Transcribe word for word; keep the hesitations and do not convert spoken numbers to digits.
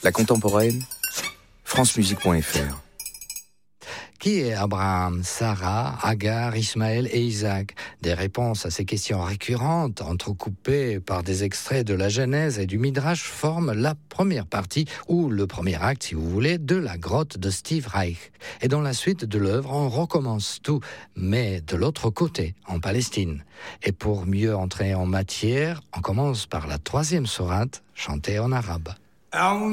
La contemporaine, francemusique point f r. Qui est Abraham, Sarah, Agar, Ismaël et Isaac? Des réponses à ces questions récurrentes, entrecoupées par des extraits de la Genèse et du Midrash, forment la première partie, ou le premier acte, si vous voulez, de la grotte de Steve Reich. Et dans la suite de l'œuvre, on recommence tout, mais de l'autre côté, en Palestine. Et pour mieux entrer en matière, on commence par la troisième sourate, chantée en arabe.